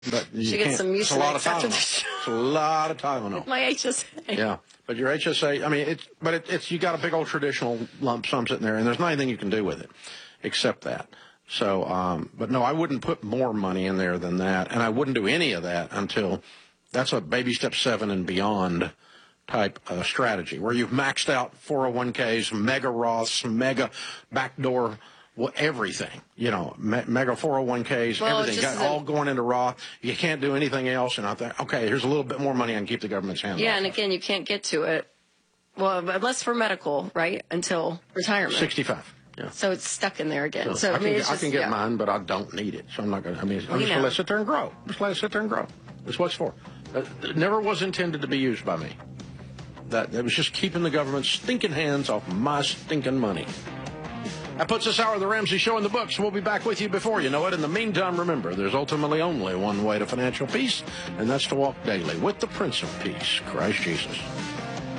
But you Should get can't. some It's a lot of Mucinex after Tylenol. the show. It's a lot of Tylenol. My HSA. Yeah, but your HSA, I mean, it's you got a big old traditional lump sum sitting there, and there's not anything you can do with it except that. So, but no, I wouldn't put more money in there than that, and I wouldn't do any of that until that's a baby step 7 and beyond type strategy, where you've maxed out 401ks, mega Roths, mega backdoor, everything, mega 401ks, everything, all going into Roth. You can't do anything else, and I think, okay, here's a little bit more money I can keep the government's hand off. Yeah, and again, you can't get to it, well, unless for medical, right, until retirement. 65. Yeah. So it's stuck in there again. So I can get mine, but I don't need it. So I'm not going to, I'm just going to let it sit there and grow. Just let it sit there and grow. That's what it's for. It never was intended to be used by me. It was just keeping the government's stinking hands off my stinking money. That puts this hour of the Ramsey Show in the books. We'll be back with you before you know it. In the meantime, remember, there's ultimately only one way to financial peace, and that's to walk daily with the Prince of Peace, Christ Jesus.